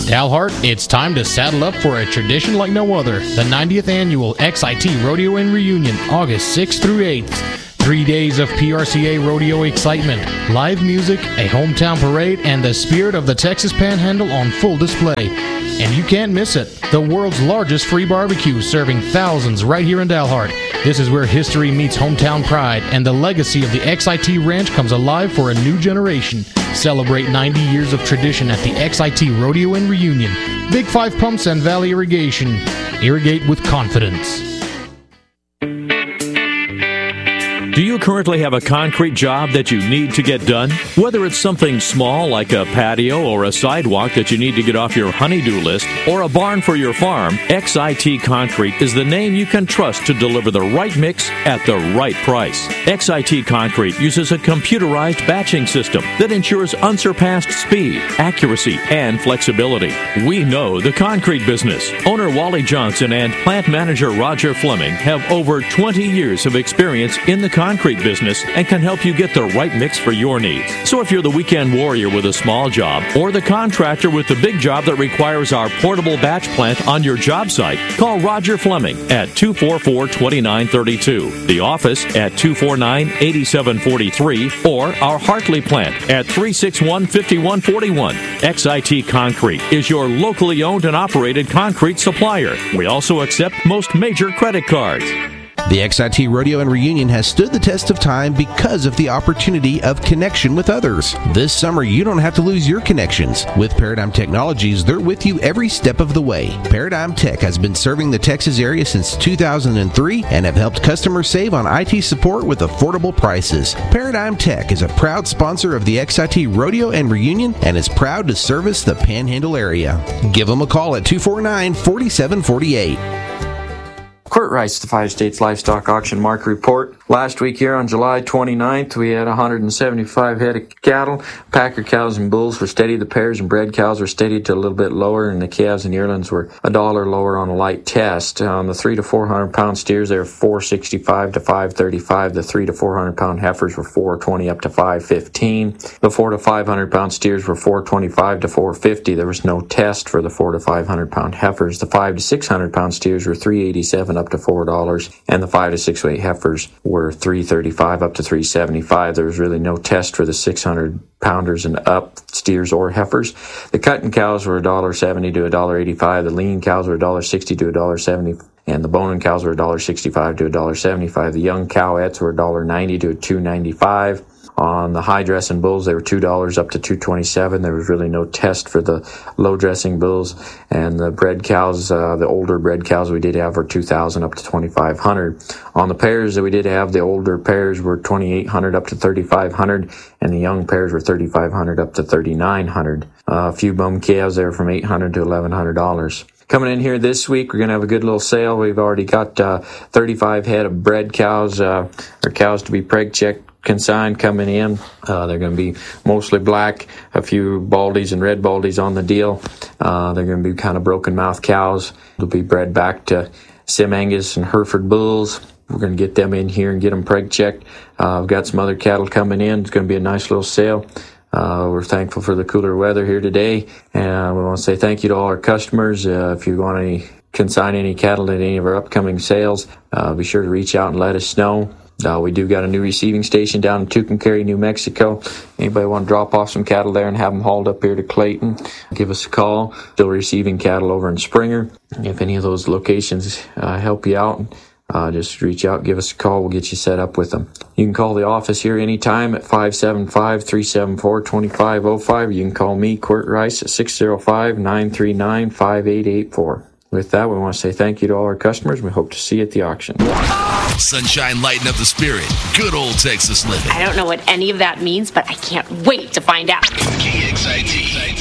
Dalhart, it's time to saddle up for a tradition like no other. The 90th Annual XIT Rodeo and Reunion, August 6th through 8th. 3 days of PRCA rodeo excitement, live music, a hometown parade, and the spirit of the Texas Panhandle on full display. And you can't miss it. The world's largest free barbecue, serving thousands right here in Dalhart. This is where history meets hometown pride, and the legacy of the XIT Ranch comes alive for a new generation. Celebrate 90 years of tradition at the XIT Rodeo and Reunion. Big Five Pumps and Valley Irrigation. Irrigate with confidence. Do you currently have a concrete job that you need to get done? Whether it's something small like a patio or a sidewalk that you need to get off your honey-do list, or a barn for your farm, XIT Concrete is the name you can trust to deliver the right mix at the right price. XIT Concrete uses a computerized batching system that ensures unsurpassed speed, accuracy, and flexibility. We know the concrete business. Owner Wally Johnson and plant manager Roger Fleming have over 20 years of experience in the concrete business and can help you get the right mix for your needs. So if you're the weekend warrior with a small job or the contractor with the big job that requires our portable batch plant on your job site, call Roger Fleming at 244-2932, the office at 249-8743, or our Hartley plant at 361-5141. XIT Concrete is your locally owned and operated concrete supplier. We also accept most major credit cards. The XIT Rodeo and Reunion has stood the test of time because of the opportunity of connection with others. This summer, you don't have to lose your connections. With Paradigm Technologies, they're with you every step of the way. Paradigm Tech has been serving the Texas area since 2003 and have helped customers save on IT support with affordable prices. Paradigm Tech is a proud sponsor of the XIT Rodeo and Reunion and is proud to service the Panhandle area. Give them a call at 249-4748. Kurt Rice, the Five States Livestock Auction Market Report. Last week here on July 29th, we had 175 head of cattle. Packer cows and bulls were steady. The pairs and bred cows were steady to a little bit lower, and the calves and yearlings were $1 lower on a light test. On the 3 to 400 pound steers, they were $465 to $535. The 3 to 400 pound heifers were $420 up to $515. The 4 to 500 pound steers were $425 to $450. There was no test for the 4 to 500 pound heifers. The 5 to 600 pound steers were $387 up to $4, and the 5 to 6 weight heifers were $335 up to $375. There was really no test for the 600 pounders and up steers or heifers. The cutting cows were $1.70 to $1.85. The lean cows were $1.60 to $1.70. And the boning cows were $1.65 to $1.75. The young cowettes were $1.90 to $2.95. On the high dressing bulls, they were $2 up to $2.27. There was really no test for the low dressing bulls. And the bred cows, the older bred cows we did have were $2,000 up to $2,500. On the pairs that we did have, the older pairs were $2,800 up to $3,500, and the young pairs were $3,500 up to $3,900. A few bum calves there from $800 to $1,100. Coming in here this week, we're going to have a good little sale. We've already got 35 head of bred cows, or cows to be preg checked, consigned coming in. They're going to be mostly black, a few baldies and red baldies on the deal. They're going to be kind of broken mouth cows. They'll be bred back to Sim Angus and Hereford bulls. We're going to get them in here and get them preg checked. We've got some other cattle coming in. It's going to be a nice little sale. We're thankful for the cooler weather here today, and we want to say thank you to all our customers. If you want to consign any cattle at any of our upcoming sales, be sure to reach out and let us know. We do got a new receiving station down in Tucumcari, New Mexico. Anybody want to drop off some cattle there and have them hauled up here to Clayton, give us a call. Still receiving cattle over in Springer. If any of those locations help you out, just reach out, give us a call. We'll get you set up with them. You can call the office here anytime at 575-374-2505. You can call me, Kurt Rice, at 605-939-5884. With that, we want to say thank you to all our customers. We hope to see you at the auction. Sunshine lighten up the spirit. Good old Texas living. I don't know what any of that means, but I can't wait to find out. KXIT.